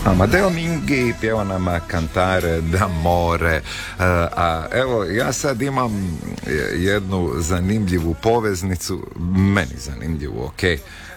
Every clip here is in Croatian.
Amadeo Minghi pjeva nama Cantare d'amore. A evo, ja sad imam jednu zanimljivu poveznicu, meni zanimljivu, ok.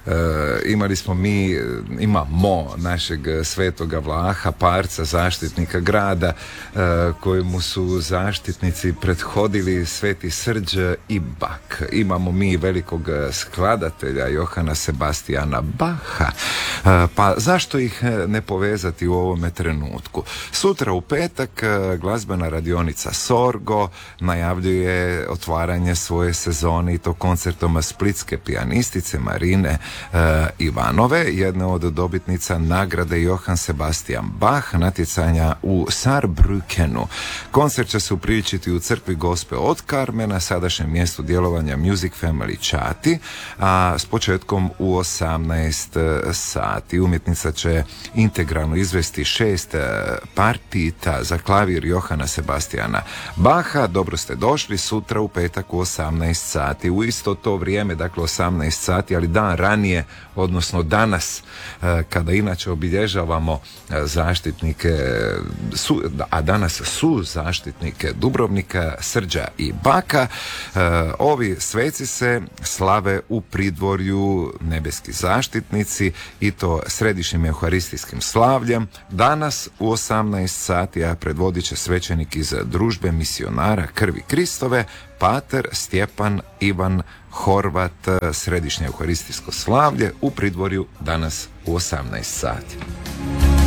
Imamo našeg svetoga Vlaha, parca, zaštitnika grada, kojemu su zaštitnici prethodili Sveti Srđ i Bach. Imamo mi velikog skladatelja Johana Sebastijana Bacha, pa zašto ih ne povezati u ovome trenutku? Sutra u petak glazbena radionica Sorgo najavljuje otvaranje svoje sezone i to koncertom splitske pijanistice Marine Ivanove, jedna od dobitnica nagrade Johann Sebastian Bach natjecanja u Saarbrückenu. Koncert će se upriličiti u crkvi Gospe od Karmena, sadašnjem mjestu djelovanja Music Family Čati, a s početkom u 18 sati. Umjetnica će integralno izvesti 6 partita za klavir Johana Sebastiana Bacha. Dobro ste došli sutra u petak u 18 sati. U isto to vrijeme, dakle 18 sati, ali dan ranije, odnosno danas, kada inače obilježavamo zaštitnike, a danas su zaštitnike Dubrovnika, Srđa i Baka, ovi sveci se slave u pridvorju nebeski zaštitnici i to središnjim euharistijskim slavljem. Danas u 18 sati, a predvodit će svećenik iz družbe misionara Krvi Kristove, pater Stjepan Ivan Horvat, središnje euharistijsko slavlje u pridvorju danas u 18 sati.